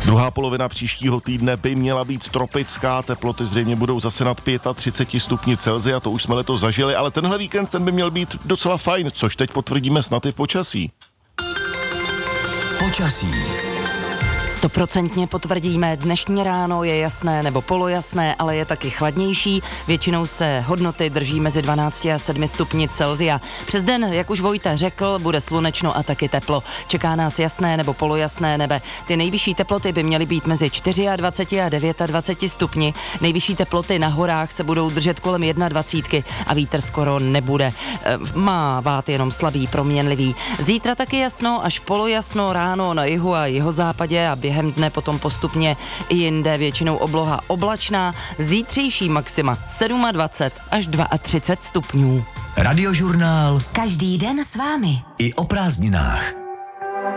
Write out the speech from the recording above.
Druhá polovina příštího týdne by měla být tropická, teploty zřejmě budou zase nad 35 stupni Celsia, to už jsme letos zažili, ale tenhle víkend ten by měl být docela fajn, což teď potvrdíme snad i v počasí. Počasí. 100% potvrdíme, dnešní ráno je jasné nebo polojasné, ale je taky chladnější. Většinou se hodnoty drží mezi 12 a 7 stupni Celsia. Přes den, jak už Vojta řekl, bude slunečno a taky teplo. Čeká nás jasné nebo polojasné nebe. Ty nejvyšší teploty by měly být mezi 24 a 29 stupni. Nejvyšší teploty na horách se budou držet kolem 21 a vítr skoro nebude. Má vát jenom slabý, proměnlivý. Zítra taky jasno až polojasno ráno na jihu a jihozápadě a během dne potom postupně i jinde většinou obloha oblačná, zítřejší maxima 27 až 32 stupňů. Radiožurnál. Každý den s vámi. I o prázdninách.